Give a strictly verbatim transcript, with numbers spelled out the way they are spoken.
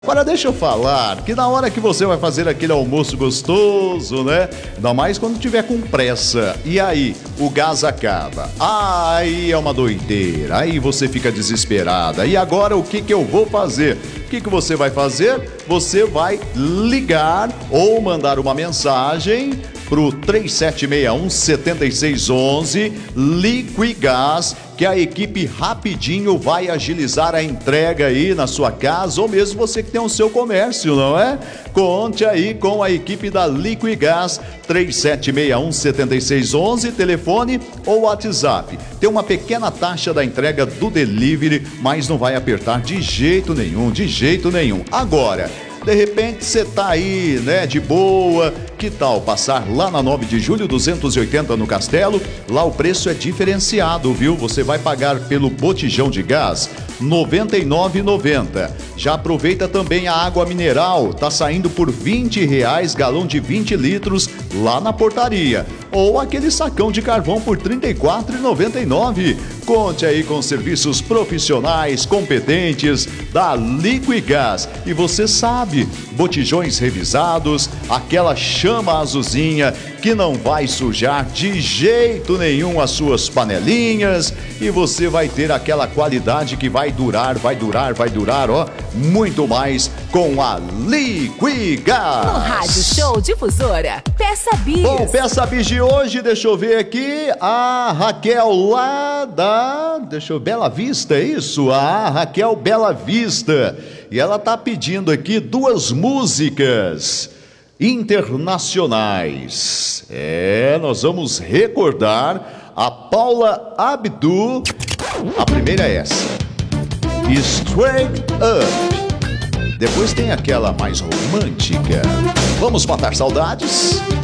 Agora deixa eu falar que na hora que você vai fazer aquele almoço gostoso, né? Ainda mais quando tiver com pressa. E aí, o gás acaba. Aí é uma doideira. Aí você fica desesperada. E agora o que que eu vou fazer? O que que você vai fazer? Você vai ligar ou mandar uma mensagem pro três sete seis um, sete seis um um, Liquigás, que a equipe rapidinho vai agilizar a entrega aí na sua casa, ou mesmo você que tem o seu comércio, não é? Conte aí com a equipe da Liquigás, três sete seis um, sete seis um um, telefone ou WhatsApp. Tem uma pequena taxa da entrega do delivery, mas não vai apertar de jeito nenhum, de jeito nenhum. Agora, de repente você tá aí, né, de boa, que tal passar lá na nove de julho, duzentos e oitenta no Castelo? Lá o preço é diferenciado, viu? Você vai pagar pelo botijão de gás noventa e nove reais e noventa centavos. Já aproveita também a água mineral, tá saindo por vinte reais, galão de vinte litros lá na portaria. Ou aquele sacão de carvão por trinta e quatro reais e noventa e nove centavos. Conte aí com serviços profissionais, competentes da Liquigás. E você sabe, botijões revisados, aquela chama azulzinha que não vai sujar de jeito nenhum as suas panelinhas, e você vai ter aquela qualidade que vai durar, vai durar, vai durar, ó, muito mais com a Liquigás. No Rádio Show Difusora, Peça Bis. Bom, Peça Bis de hoje, deixa eu ver aqui, a Raquel lá da, deixa eu, Bela Vista, é isso? A Raquel Bela Vista. E ela tá pedindo aqui duas músicas internacionais. É, nós vamos recordar a Paula Abdul. A primeira é essa, Straight Up. Depois tem aquela mais romântica, Vamos Matar Saudades.